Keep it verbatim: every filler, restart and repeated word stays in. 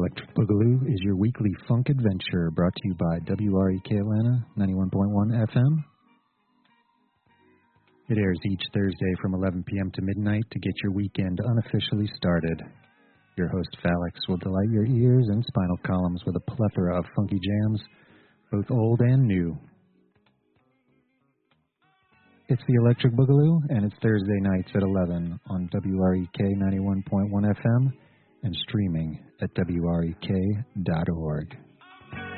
Electric Boogaloo is your weekly funk adventure brought to you by W R E K Atlanta ninety-one point one F M. It airs each Thursday from eleven p.m. to midnight to get your weekend unofficially started. Your host, Phalix, will delight your ears and spinal columns with a plethora of funky jams, both old and new. It's the Electric Boogaloo, and it's Thursday nights at eleven on W R E K ninety-one point one F M and streaming at W R E K dot org.